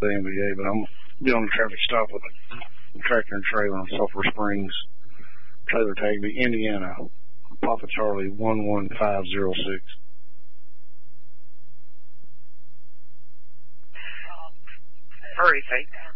the NBA, but I'm be on the traffic stop with a tractor and trailer on Sulphur Springs. Trailer tag be Indiana, Papa Charlie 11506. Hurry, Faith.